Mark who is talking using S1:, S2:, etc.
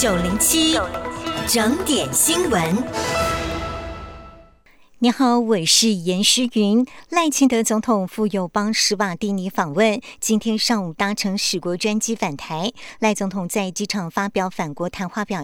S1: 907整点新闻。你好，我是严诗云。赖清德总统赴友邦史瓦蒂尼访问，今天上午搭乘史国专机返台。赖总统在机场发表返国谈话，表